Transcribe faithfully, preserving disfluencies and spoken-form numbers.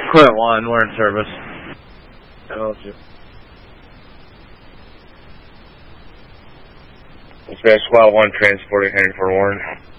Quit one, we're in service. Told you. Dispatch Squad one transporting heading for Warren.